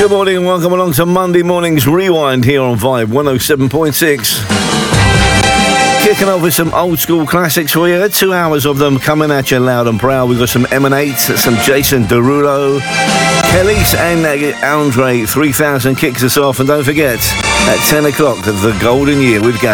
Good morning and welcome along to Monday morning's Rewind here on Vibe 107.6. Kicking off with some old school classics for you. 2 hours of them coming at you loud and proud. We've got some Emanate, some Jason Derulo, Kellys and Andre 3000 kicks us off. And don't forget, at 10 o'clock, the Golden Year with Gaz.